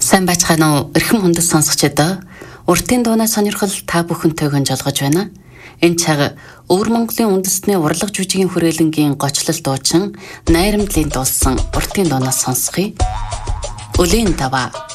Сайн байцгаана уу? Эрхэм хүндэт сонсогчдоо. Уртын дуунаас сонирхол та бүхэнтэйгэн жолгож байна. Энэ цаг Өвөр Монголын үндэстний урлаг жүжигийн хүрээлэнгийн гочлол дуучин Найрамдлын дуулсан уртын дуунаас сонсгоё. Өлийн даваа.